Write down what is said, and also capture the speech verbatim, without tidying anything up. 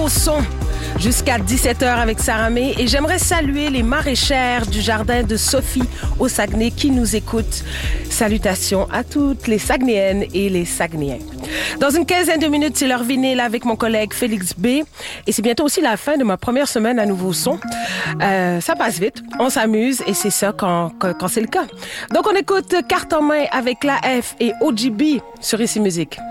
nouveau son jusqu'à dix-sept heures avec Sarah May et j'aimerais saluer les maraîchères du jardin de Sophie au Saguenay qui nous écoutent. Salutations à toutes les Saguenayennes et les Saguenayens. Dans une quinzaine de minutes, c'est leur vinyle avec mon collègue Félix B. Et c'est bientôt aussi la fin de ma première semaine à Nouveau Son. Euh, ça passe vite, on s'amuse et c'est ça quand, quand, quand c'est le cas. Donc on écoute Carte en main avec l'A F et O G B sur Ici Musique.